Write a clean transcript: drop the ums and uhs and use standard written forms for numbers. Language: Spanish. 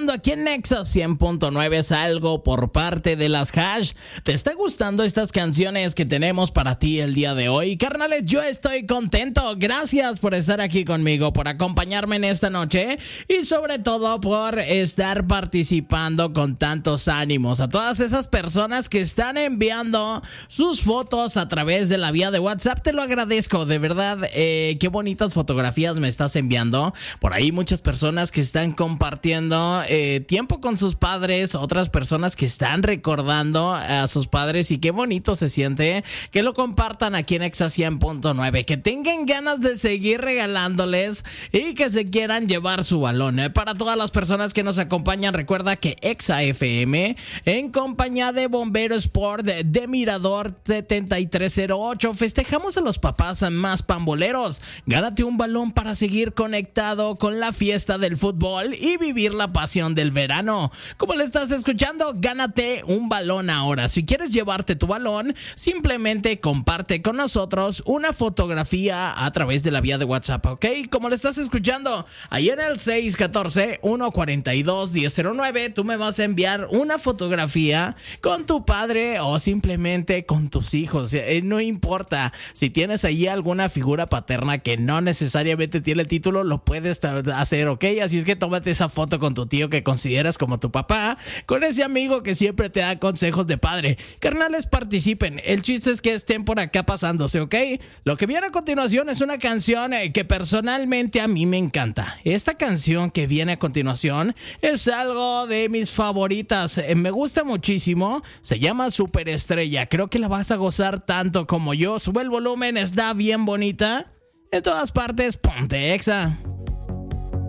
escuchando aquí en Nexa 100.9 Salgo por parte de las Hash. ¿Te está gustando estas canciones que tenemos para ti el día de hoy? Carnales, yo estoy contento. Gracias por estar aquí conmigo, por acompañarme en esta noche y sobre todo por estar participando con tantos ánimos. A todas esas personas que están enviando sus fotos a través de la vía de WhatsApp, te lo agradezco, de verdad. Qué bonitas fotografías me estás enviando. Por ahí muchas personas que están compartiendo tiempo con sus padres, otras personas que están recordando a sus padres, y qué bonito se siente que lo compartan aquí en Exa 100.9, que tengan ganas de seguir regalándoles y que se quieran llevar su balón. Para todas las personas que nos acompañan, recuerda que Exa FM, en compañía de Bombero Sport de Mirador 7308, festejamos a los papás más pamboleros. Gánate un balón para seguir conectado con la fiesta del fútbol y vivir la pasión del verano. Como le estás escuchando, gánate un balón ahora. Si quieres llevarte tu balón, simplemente comparte con nosotros una fotografía a través de la vía de WhatsApp, ¿ok? Como le estás escuchando, ahí en el 614-142-1009, tú me vas a enviar una fotografía con tu padre o simplemente con tus hijos. No importa si tienes ahí alguna figura paterna que no necesariamente tiene el título, lo puedes hacer, ¿ok? Así es que tómate esa foto con tu tío que consideras como tu papá, con ese amigo que siempre te da consejos de padre. Carnales, participen. El chiste es que estén por acá pasándose, ¿ok? Lo que viene a continuación es una canción que personalmente a mí me encanta. Esta canción que viene a continuación es algo de mis favoritas. Me gusta muchísimo. Se llama Superestrella. Creo que la vas a gozar tanto como yo. Sube el volumen, está bien bonita. En todas partes, ponte Exa.